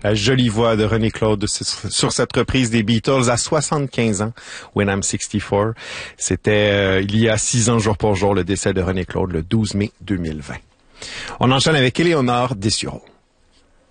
La jolie voix de René Claude sur cette reprise des Beatles à 75 ans, When I'm 64. C'était il y a 6 ans jour pour jour le décès de René Claude le 12 mai 2020. On enchaîne avec Éléonore Dessureau.